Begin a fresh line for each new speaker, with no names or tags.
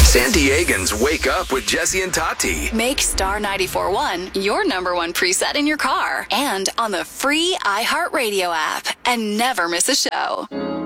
San Diegans wake up with Jesse and Tati.
Make Star 94.1 your number one preset in your car and on the free iHeartRadio app. And never miss a show.